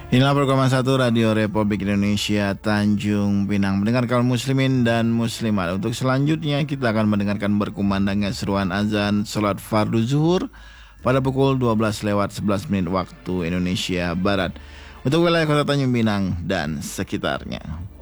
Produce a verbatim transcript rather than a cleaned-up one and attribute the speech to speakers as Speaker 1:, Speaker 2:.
Speaker 1: Inilah program satu Radio Republik Indonesia Tanjung Pinang. Mendengar kaum muslimin dan muslimat. Untuk selanjutnya kita akan mendengarkan berkumandangnya seruan azan salat fardu zuhur pada pukul dua belas lewat sebelas menit waktu Indonesia Barat untuk wilayah Kota Tanjung Pinang dan sekitarnya.